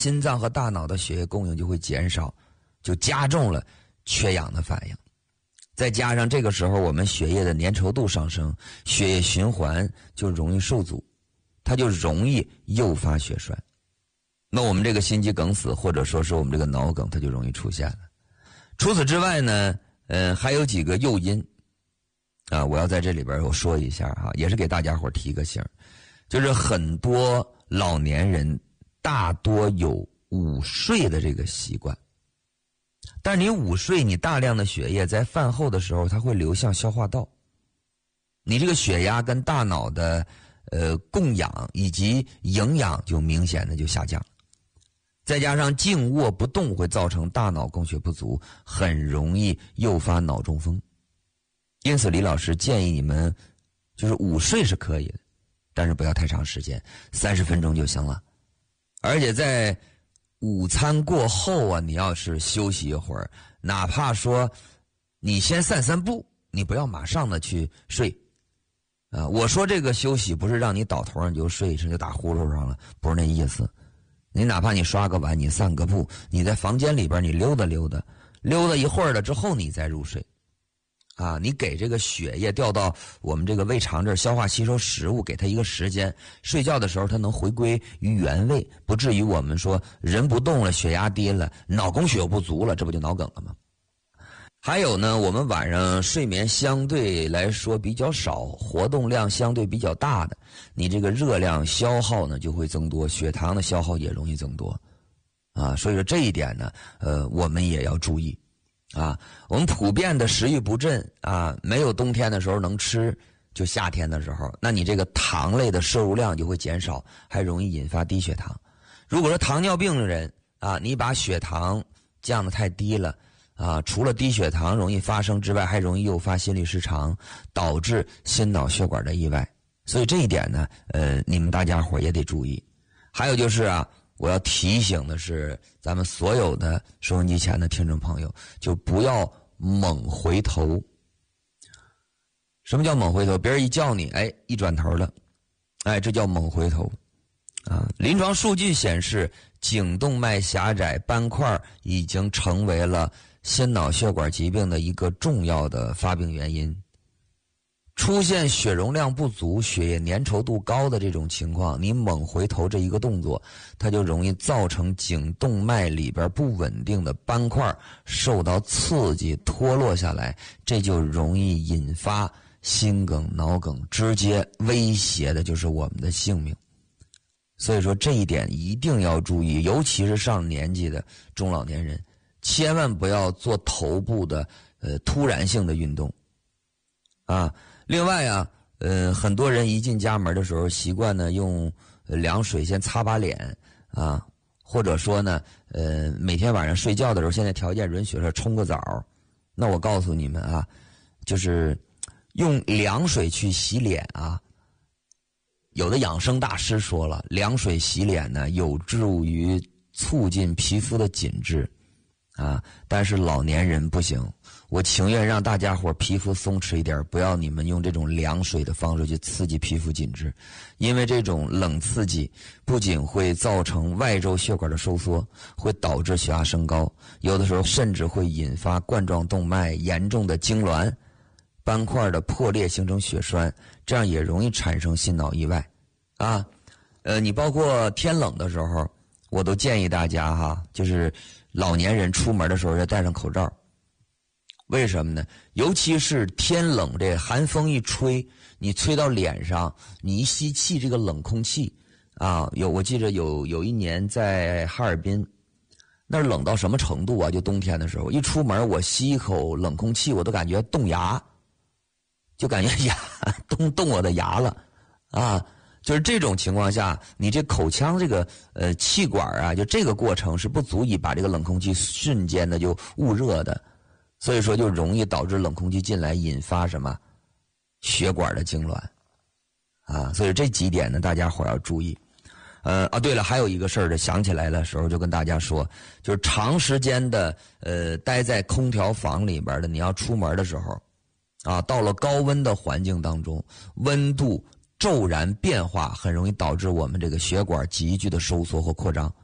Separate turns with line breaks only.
心脏和大脑的血液供应就会减少，就加重了缺氧的反应。再加上这个时候我们血液的粘稠度上升，血液循环就容易受阻，它就容易诱发血栓。那我们这个心肌梗死或者说是我们这个脑梗它就容易出现了。除此之外呢，还有几个诱因啊，我要在这里边我说一下哈，也是给大家伙提个醒，就是很多老年人大多有午睡的这个习惯，但是你午睡，你大量的血液在饭后的时候它会流向消化道，你这个血压跟大脑的供氧以及营养就明显的就下降，再加上静卧不动会造成大脑供血不足，很容易诱发脑中风。因此李老师建议你们就是午睡是可以的，但是不要太长时间，30分钟就行了。而且在午餐过后啊，你要是休息一会儿，哪怕说你先散散步，你不要马上的去睡啊。我说这个休息不是让你倒头上就睡，就打呼噜上了，不是那意思。你哪怕你刷个碗，你散个步，你在房间里边你溜达溜达一会儿了之后你再入睡啊，你给这个血液调到我们这个胃肠这儿消化吸收食物，给它一个时间，睡觉的时候它能回归于原位，不至于我们说人不动了，血压低了，脑供血又不足了，这不就脑梗了吗？还有呢，我们晚上睡眠相对来说比较少，活动量相对比较大的，你这个热量消耗呢就会增多，血糖的消耗也容易增多啊，所以说这一点呢我们也要注意啊。我们普遍的食欲不振啊，没有冬天的时候能吃，就夏天的时候，那你这个糖类的摄入量就会减少，还容易引发低血糖。如果说糖尿病的人啊，你把血糖降得太低了啊，除了低血糖容易发生之外，还容易诱发心律失常，导致心脑血管的意外。所以这一点呢你们大家伙也得注意。还有就是啊，我要提醒的是咱们所有的收音机前的听众朋友，就不要猛回头。什么叫猛回头？别人一叫你，哎，一转头了，哎，这叫猛回头啊。临床数据显示，颈动脉狭窄斑块已经成为了心脑血管疾病的一个重要的发病原因。出现血容量不足、血液粘稠度高的这种情况，你猛回头这一个动作，它就容易造成颈动脉里边不稳定的斑块受到刺激脱落下来，这就容易引发心梗、脑梗，直接威胁的就是我们的性命。所以说这一点一定要注意，尤其是上年纪的中老年人，千万不要做头部的突然性的运动啊。另外啊很多人一进家门的时候习惯呢用凉水先擦把脸啊，或者说呢每天晚上睡觉的时候，现在条件允许了冲个澡。那我告诉你们啊，就是用凉水去洗脸啊，有的养生大师说了，凉水洗脸呢有助于促进皮肤的紧致啊，但是老年人不行，我情愿让大家伙皮肤松弛一点，不要你们用这种凉水的方式去刺激皮肤紧致，因为这种冷刺激不仅会造成外周血管的收缩，会导致血压升高，有的时候甚至会引发冠状动脉严重的痉挛，斑块的破裂形成血栓，这样也容易产生心脑意外啊。你包括天冷的时候，我都建议大家哈，就是老年人出门的时候要戴上口罩。为什么呢？尤其是天冷，这寒风一吹，你吹到脸上，你一吸气这个冷空气啊，我记得有一年在哈尔滨，那儿冷到什么程度啊？就冬天的时候，一出门我吸一口冷空气，我都感觉冻牙，就感觉牙冻我的牙了啊。就是这种情况下，你这口腔这个气管啊，就这个过程是不足以把这个冷空气瞬间的就捂热的，所以说就容易导致冷空气进来，引发什么血管的痉挛啊。所以这几点呢，大家伙要注意。对了，还有一个事儿的想起来的时候就跟大家说，就是长时间的待在空调房里边的，你要出门的时候啊，到了高温的环境当中，温度骤然变化，很容易导致我们这个血管急剧的收缩或扩张